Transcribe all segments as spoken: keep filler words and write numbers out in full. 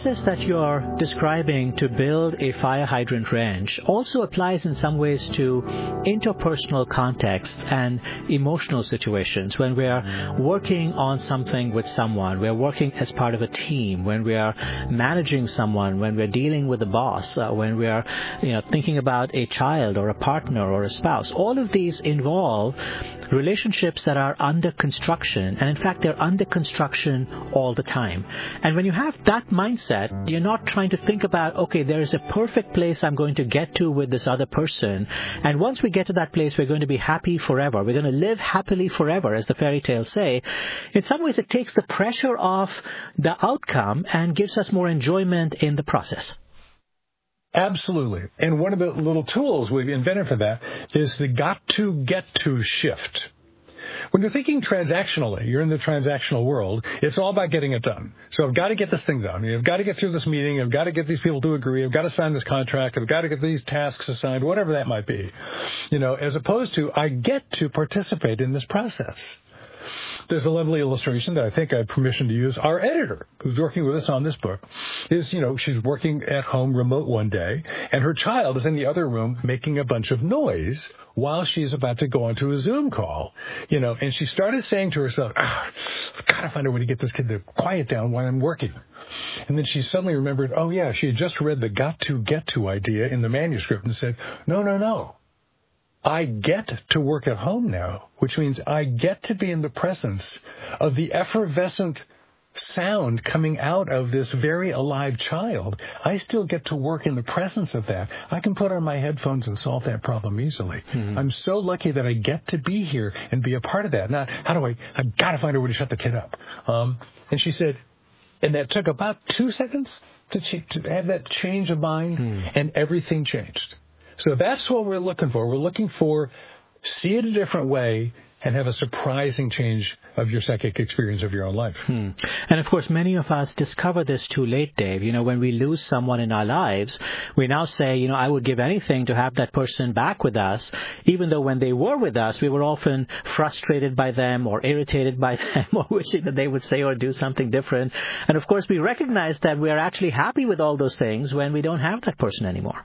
process that you're describing to build a fire hydrant range also applies in some ways to interpersonal contexts and emotional situations. When we are working on something with someone, we're working as part of a team, when we are managing someone, when we're dealing with a boss, uh, when we are you know, thinking about a child or a partner or a spouse. All of these involve relationships that are under construction, and in fact they're under construction all the time. And when you have that mindset, you're not trying to think about, okay, there is a perfect place I'm going to get to with this other person, and once we get to that place, we're going to be happy forever. We're going to live happily forever, as the fairy tales say. In some ways, it takes the pressure off the outcome and gives us more enjoyment in the process. Absolutely. And one of the little tools we've invented for that is the got to get to shift. When you're thinking transactionally, you're in the transactional world, it's all about getting it done. So I've got to get this thing done. I've got to get through this meeting. I've got to get these people to agree. I've got to sign this contract. I've got to get these tasks assigned, whatever that might be. You know, as opposed to I get to participate in this process. There's a lovely illustration that I think I have permission to use. Our editor, who's working with us on this book, is, you know, she's working at home remote one day, and her child is in the other room making a bunch of noise while she's about to go onto a Zoom call. You know, and she started saying to herself, oh, I've got to find a way to get this kid to quiet down while I'm working. And then she suddenly remembered, oh, yeah, she had just read the got to get to idea in the manuscript and said, no, no, no. I get to work at home now, which means I get to be in the presence of the effervescent sound coming out of this very alive child. I still get to work in the presence of that. I can put on my headphones and solve that problem easily. Mm-hmm. I'm so lucky that I get to be here and be a part of that. Not, how do I, I've got to find a way to shut the kid up. Um, and she said, and that took about two seconds to, ch- to have that change of mind, mm. and everything changed. So that's what we're looking for. We're looking for see it a different way and have a surprising change of your psychic experience of your own life. Hmm. And, of course, many of us discover this too late, Dave. You know, when we lose someone in our lives, we now say, you know, I would give anything to have that person back with us, even though when they were with us, we were often frustrated by them or irritated by them or wishing that they would say or do something different. And, of course, we recognize that we are actually happy with all those things when we don't have that person anymore.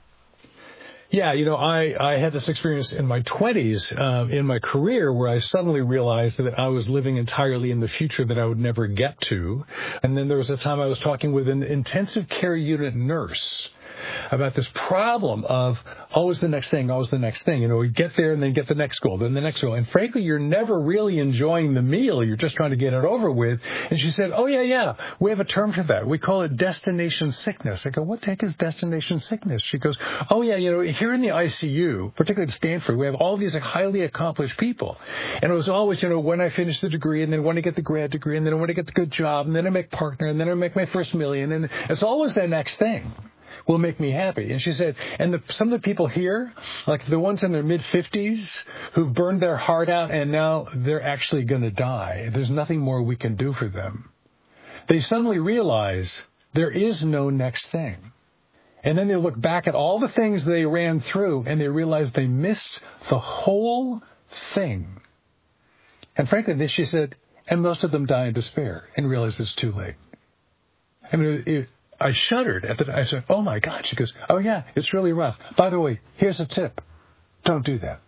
Yeah, you know, I, I had this experience in my twenties, uh, in my career, where I suddenly realized that I was living entirely in the future that I would never get to. And then there was a time I was talking with an intensive care unit nurse about this problem of always the next thing, always the next thing. You know, we get there and then get the next goal, then the next goal. And frankly, you're never really enjoying the meal. You're just trying to get it over with. And she said, oh, yeah, yeah, we have a term for that. We call it destination sickness. I go, what the heck is destination sickness? She goes, oh, yeah, you know, here in the I C U, particularly at Stanford, we have all these like, highly accomplished people. And it was always, you know, when I finish the degree and then when I get the grad degree and then when I get the good job and then I make partner and then I make my first million. And it's always that next thing will make me happy. And she said, and the, some of the people here, like the ones in their mid-fifties who've burned their heart out and now they're actually going to die. There's nothing more we can do for them. They suddenly realize there is no next thing. And then they look back at all the things they ran through and they realize they missed the whole thing. And frankly, this, she said, and most of them die in despair and realize it's too late. I mean, it, I shuddered at the time. I said, oh, my God. She goes, oh, yeah, it's really rough. By the way, here's a tip. Don't do that.